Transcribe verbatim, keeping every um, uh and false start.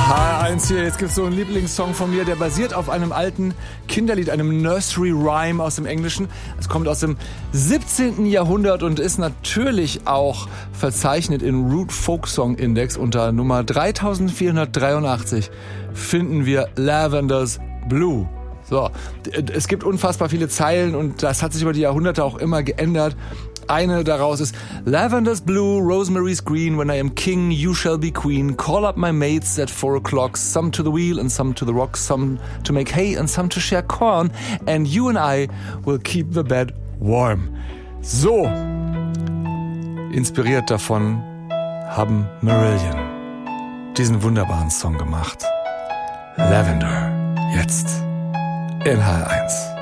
H eins hier, jetzt gibt's so einen Lieblingssong von mir, der basiert auf einem alten Kinderlied, einem Nursery Rhyme aus dem Englischen. Es kommt aus dem siebzehnten Jahrhundert und ist natürlich auch verzeichnet in Root Folk Song Index. Unter Nummer dreitausendvierhundertdreiundachtzig finden wir Lavender's Blue. So, es gibt unfassbar viele Zeilen und das hat sich über die Jahrhunderte auch immer geändert. Eine daraus ist: Lavender's blue, rosemary's green, when I am king, you shall be queen. Call up my mates at four o'clock, some to the wheel and some to the rock, some to make hay and some to share corn, and you and I will keep the bed warm. So, inspiriert davon haben Marillion diesen wunderbaren Song gemacht. Lavender, jetzt in H eins.